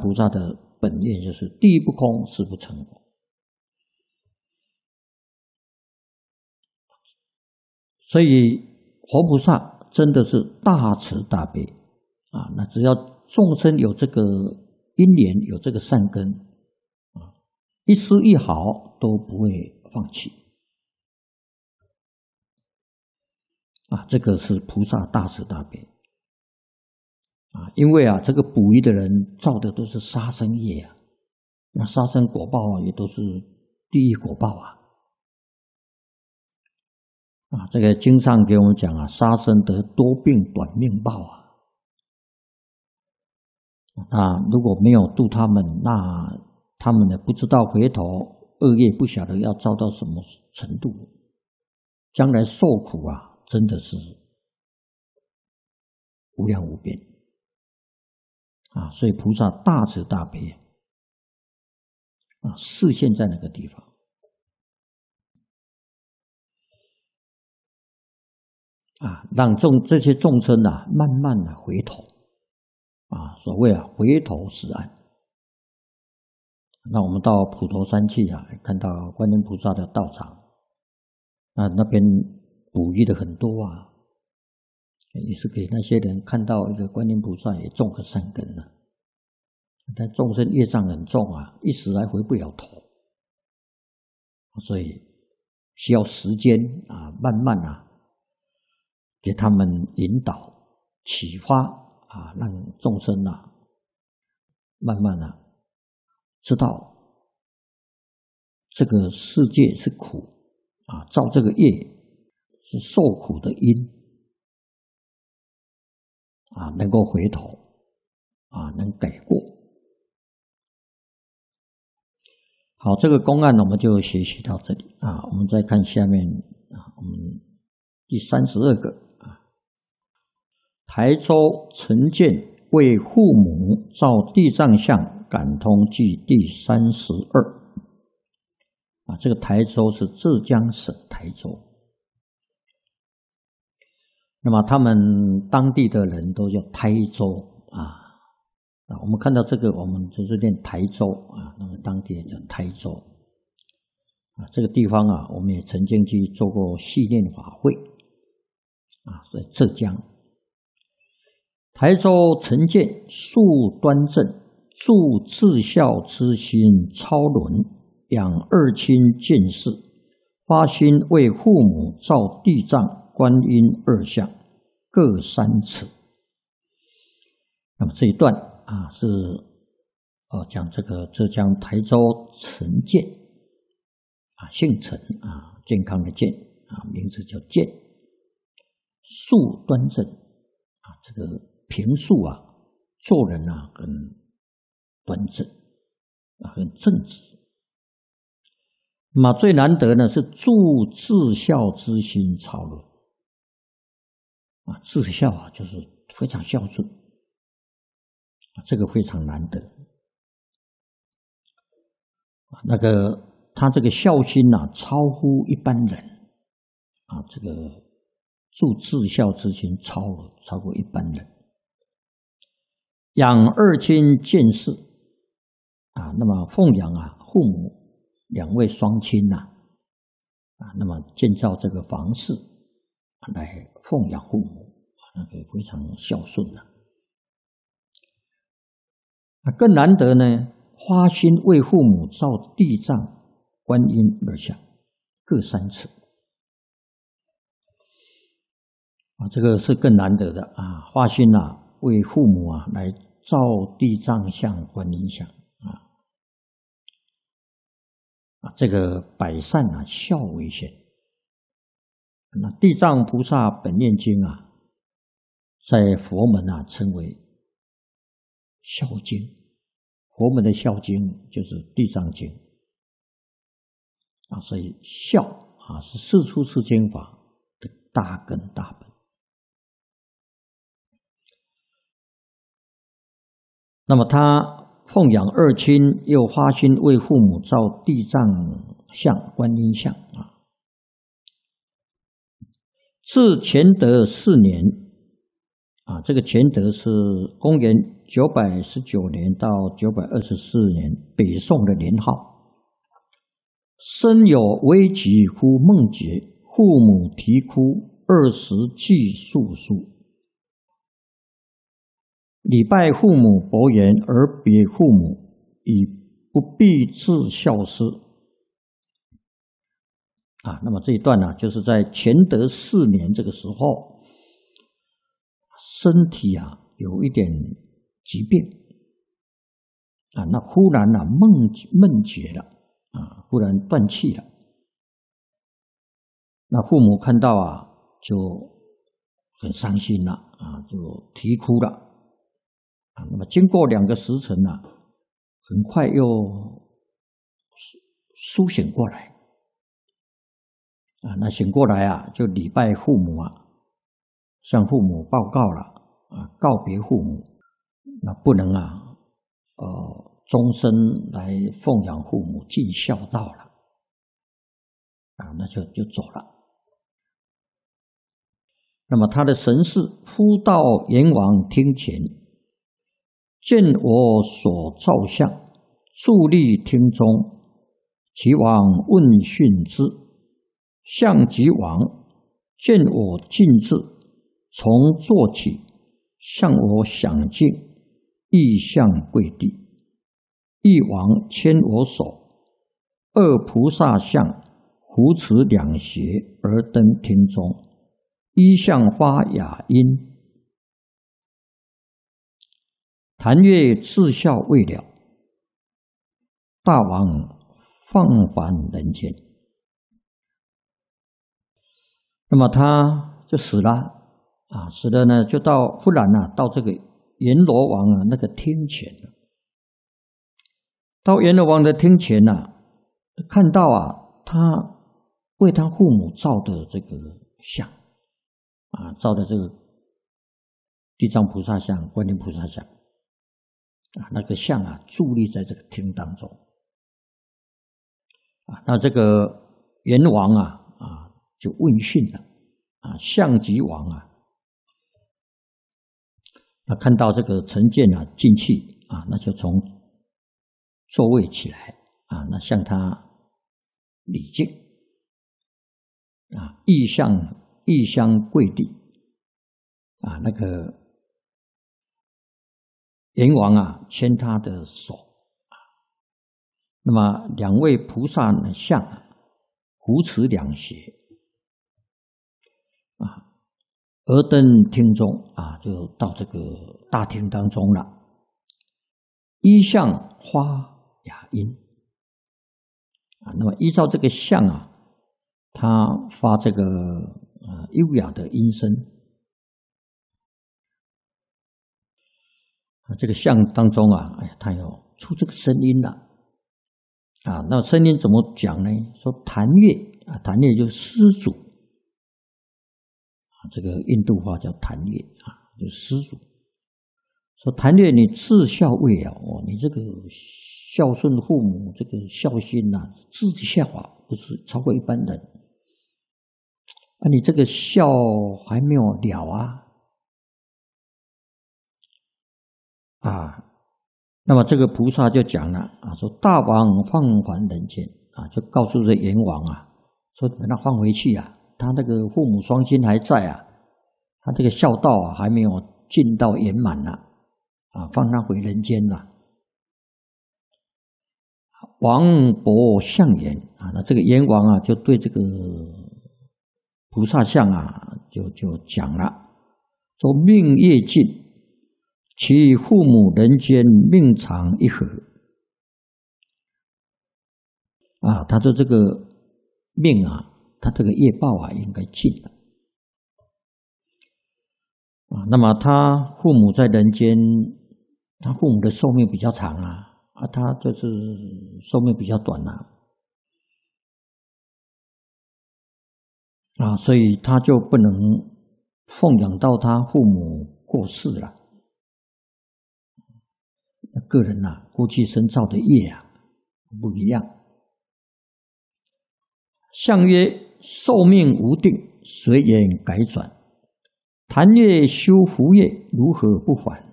菩萨的本愿就是地不空，誓不成佛。所以活菩萨真的是大慈大悲啊！那只要众生有这个因缘，有这个善根啊，一丝一毫都不会放弃啊！这个是菩萨大慈大悲啊！因为啊，这个捕鱼的人造的都是杀生业啊，那杀生果报啊，也都是地狱果报啊！啊，这个经上给我们讲啊，杀生得多病短命报啊。那如果没有度他们，那他们呢不知道回头恶业不晓得要遭到什么程度，将来受苦啊，真的是无量无边啊！所以菩萨大慈大悲啊，示现在那个地方。啊，让这些众生啊，慢慢的回头啊，所谓啊，回头是岸。那我们到普陀山去啊，看到观音菩萨的道场，那边捕鱼的很多啊，也是给那些人看到一个观音菩萨也种个善根了。但众生业障很重啊，一时还回不了头，所以需要时间啊，慢慢啊。给他们引导、启发啊，让众生啊，慢慢啊，知道这个世界是苦啊，造这个业是受苦的因啊，能够回头啊，能改过。好，这个公案我们就学习到这里啊，我们再看下面啊，我们第32个。台州陈建为父母造地藏像，感通记第32啊，这个台州是浙江省台州。那么他们当地的人都叫台州啊。我们看到这个，我们就是念台州啊，那么当地人叫台州啊。这个地方啊，我们也曾经去做过系念法会啊，在浙江。台州陈建素端正，住至孝之心超伦，养二亲见识，发心为父母造地藏、观音二像，各3尺。那么这一段啊，是讲这个浙江台州陈建啊，姓陈啊，健康的健啊，名字叫建，素端正啊，这个平素啊，做人啊很端正啊，很正直。那么最难得呢是住至孝之心超伦啊，至孝啊就是非常孝顺啊，这个非常难得啊。那个他这个孝心啊，超乎一般人啊，这个住至孝之心超过一般人。养二亲见识啊，那么奉养啊父母2位双亲呐啊，那么建造这个房室来奉养父母，那个非常孝顺了。更难得呢，发心为父母造地藏、观音二像，各3尺啊，这个是更难得的啊！发心啊，为父母啊来造地藏像、观音像啊，这个百善啊，孝为先。那地藏菩萨本愿经啊，在佛门啊称为孝经，佛门的孝经就是地藏经啊，所以孝啊是世出世间法的大根大本。那么他奉养二亲，又发心为父母造地藏像、观音像啊。自乾德4年这个乾德是公元919年到924年北宋的年号。身有危急乎梦劫，父母啼哭，20计数书。礼拜父母薄言，而别父母，以不必自孝师。那么这一段呢，就是在乾德4年这个时候，身体有一点疾病那忽然梦绝了忽然断气了。那父母看到就很伤心了就啼哭了那么经过2个时辰很快又苏醒过来那醒过来就礼拜父母向父母报告了告别父母，那不能终身来奉养父母尽孝道了那就走了。那么他的神事忽到阎王厅前，见我所造像，伫立厅中，其王问讯之。相即王见我进至，从坐起，向我享敬，亦向跪地。一王牵我手，2菩萨像扶持2胁而登厅中，一向发雅音。弹乐至孝未了，大王放还人间。那么他就死了死了呢，就忽然到这个阎罗王那个厅前了。到阎罗王的厅前看到他为他父母造的这个像造的这个地藏菩萨像、观音菩萨像那个像伫立在这个厅当中那这个阎王就问讯了相即王那看到这个陈建进去那就从座位起来那向他礼敬亦相跪地那个阎王牵他的手那么2位菩萨像扶持2胁而登厅中就到这个大厅当中了。一向发雅音那么依照这个像他发这个优雅的音声这个像当中他有出这个声音了那声音怎么讲呢？说弹乐弹乐就是施主这个印度话叫弹乐就是施主。说弹乐你至孝未了你这个孝顺父母这个孝心至孝不是超过一般人你这个孝还没有了那么这个菩萨就讲了说大王放还人间就告诉这阎王说把他放回去他那个父母双亲还在他这个孝道还没有尽到圆满放他回人间了。王伯相言那这个阎王就对这个菩萨像就讲了，说命业尽，其父母人间命长一合他的这个命他这个业报应该尽了那么他父母在人间，他父母的寿命比较长他就是寿命比较短所以他就不能奉养到他父母过世了。个人过去生造的业不一样。相曰：寿命无定，随缘改转。 谈业修福业，如何不还？